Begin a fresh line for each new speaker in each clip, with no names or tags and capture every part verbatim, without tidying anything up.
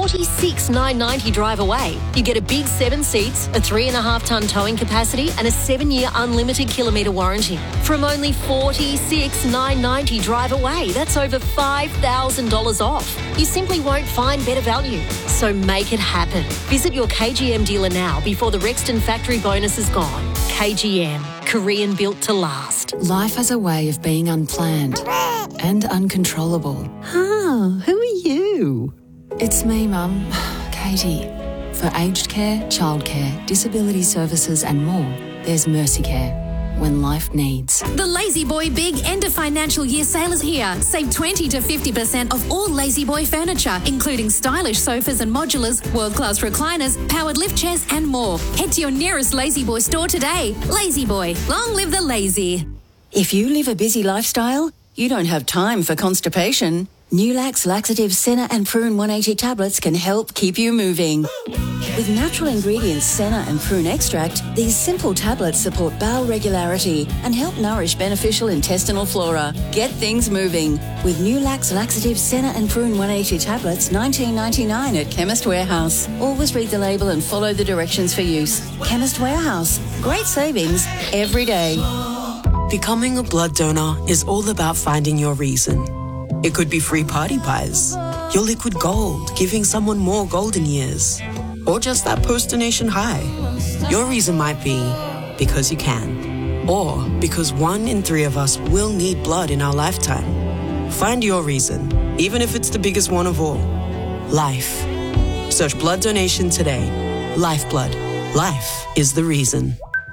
forty-six thousand nine hundred ninety drive away. You get a big seven seats, a three and a half tonne towing capacity and a seven-year unlimited kilometre warranty. From only forty-six thousand nine hundred ninety drive away. That's over five thousand dollars off. You simply won't find better value. So make it happen. Visit your K G M dealer now before the Rexton factory bonus is gone. K G M, Korean built to last.
Life has a way of being unplanned and uncontrollable.
Ah, who are you?
It's me, Mum, Katie. For aged care, childcare, disability services and more, there's Mercy Care. When life needs.
The Lazy Boy Big End of Financial Year sale is here. Save twenty to fifty percent off all Lazy Boy furniture, including stylish sofas and modulars, world-class recliners, powered lift chairs and more. Head to your nearest Lazy Boy store today. Lazy Boy, long live the lazy.
If you live a busy lifestyle, you don't have time for constipation. Nulax Laxative Senna and Prune one eighty tablets can help keep you moving. With natural ingredients Senna and Prune extract, these simple tablets support bowel regularity and help nourish beneficial intestinal flora. Get things moving with Nulax Laxative Senna and Prune one eighty tablets, nineteen ninety-nine at Chemist Warehouse. Always read the label and follow the directions for use. Chemist Warehouse. Great savings every day.
Becoming a blood donor is all about finding your reason. It could be free party pies, your liquid gold, giving someone more golden years, or just that post-donation high. Your reason might be because you can, or because one in three of us will need blood in our lifetime. Find your reason, even if it's the biggest one of all. Life. Search blood donation today. Lifeblood. Life is the reason.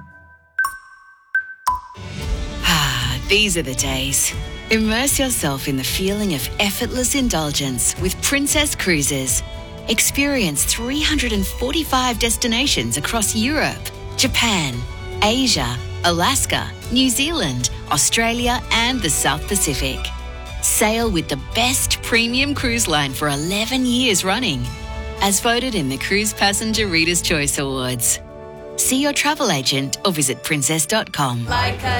Ah, these are the days. Immerse yourself in the feeling of effortless indulgence with Princess Cruises. Experience three hundred forty-five destinations across Europe, Japan, Asia, Alaska, New Zealand, Australia, and the South Pacific. Sail with the best premium cruise line for eleven years running, as voted in the Cruise Passenger Reader's Choice Awards. See your travel agent or visit princess dot com. Like